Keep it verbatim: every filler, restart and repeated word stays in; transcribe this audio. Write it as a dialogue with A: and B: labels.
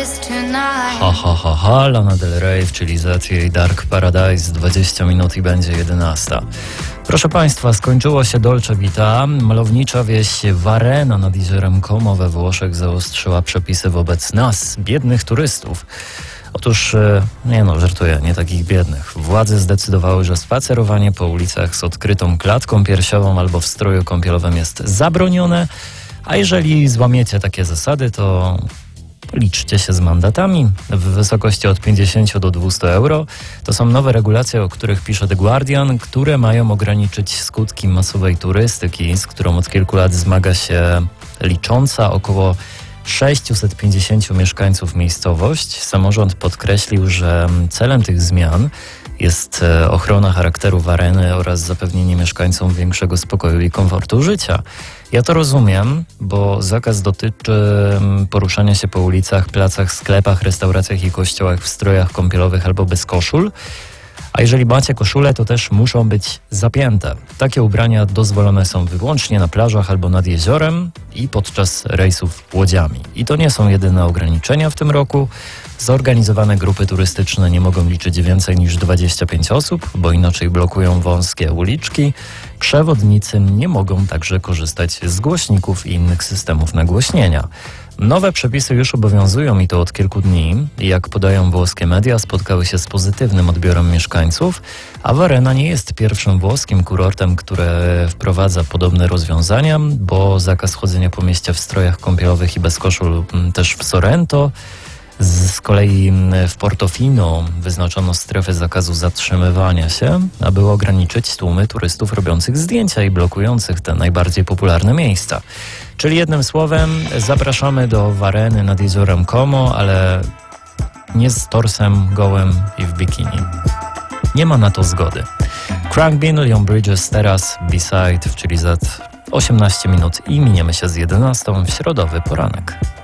A: Ha, ha, ha, ha, Lana Del Rey w Chilizacji i Dark Paradise, dwadzieścia minut i będzie jedenasta. Proszę Państwa, skończyło się Dolce Vita. Malownicza wieś Varena nad jeziorem Como we Włoszech zaostrzyła przepisy wobec nas, biednych turystów. Otóż, nie no, żartuję, nie takich biednych. Władze zdecydowały, że spacerowanie po ulicach z odkrytą klatką piersiową albo w stroju kąpielowym jest zabronione, a jeżeli złamiecie takie zasady, to liczcie się z mandatami w wysokości od pięćdziesiąt do dwustu euro. To są nowe regulacje, o których pisze The Guardian, które mają ograniczyć skutki masowej turystyki, z którą od kilku lat zmaga się licząca około sześćset pięćdziesięciu mieszkańców miejscowość. Samorząd podkreślił, że celem tych zmian jest ochrona charakteru Vareny oraz zapewnienie mieszkańcom większego spokoju i komfortu życia. Ja to rozumiem, bo zakaz dotyczy poruszania się po ulicach, placach, sklepach, restauracjach i kościołach w strojach kąpielowych albo bez koszul. A jeżeli macie koszule, to też muszą być zapięte. Takie ubrania dozwolone są wyłącznie na plażach albo nad jeziorem i podczas rejsów łodziami. I to nie są jedyne ograniczenia w tym roku. Zorganizowane grupy turystyczne nie mogą liczyć więcej niż dwadzieścia pięć osób, bo inaczej blokują wąskie uliczki. Przewodnicy nie mogą także korzystać z głośników i innych systemów nagłośnienia. Nowe przepisy już obowiązują i to od kilku dni. Jak podają włoskie media, spotkały się z pozytywnym odbiorem mieszkańców, a Varena nie jest pierwszym włoskim kurortem, które wprowadza podobne rozwiązania, bo zakaz chodzenia po mieście w strojach kąpielowych i bez koszul też w Sorrento. Z kolei w Portofino wyznaczono strefę zakazu zatrzymywania się, aby ograniczyć tłumy turystów robiących zdjęcia i blokujących te najbardziej popularne miejsca. Czyli jednym słowem zapraszamy do Vareny nad jeziorem Como, ale nie z torsem gołym i w bikini. Nie ma na to zgody. Crankbean, Leon Bridges, teraz B-Side, czyli za osiemnaście minut i miniemy się z jedenastą w środowy poranek.